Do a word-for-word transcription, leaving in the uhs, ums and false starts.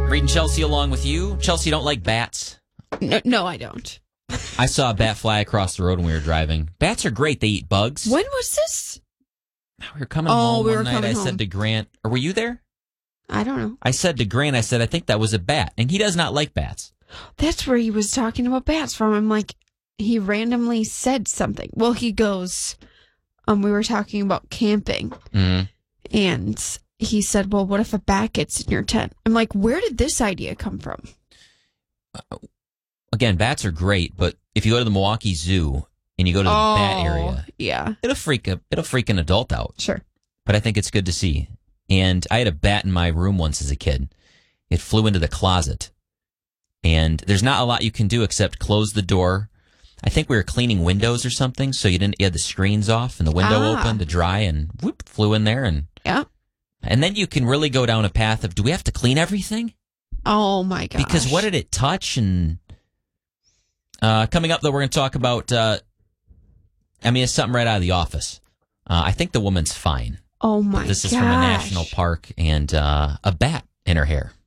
Reading Chelsea along with you. Chelsea, you don't like bats? No, no, I don't. I saw a bat fly across the road when we were driving. Bats are great. They eat bugs. When was this? We were coming Oh, home we one were night. coming I home. said to Grant, or were you there? I don't know. I said to Grant, I said, I think that was a bat. And he does not like bats. That's where he was talking about bats from. I'm like, he randomly said something. Well, he goes, um, we were talking about camping. Mm-hmm. And he said, well, what if a bat gets in your tent? I'm like, where did this idea come from? Uh, again, bats are great, but if you go to the Milwaukee Zoo and you go to the oh, bat area, yeah, it'll freak a, it'll freak an adult out. Sure. But I think it's good to see. And I had a bat in my room once as a kid. It flew into the closet. And there's not a lot you can do except close the door. I think we were cleaning windows or something, so you didn't you had the screens off and the window Ah. open to dry, and whoop, flew in there. And yeah. And then you can really go down a path of, do we have to clean everything? Oh, my gosh. Because what did it touch? And uh, coming up, though, we're going to talk about, uh, I mean, it's something right out of The Office. Uh, I think the woman's fine. Oh, my gosh. This is from a national park and uh, a bat in her hair.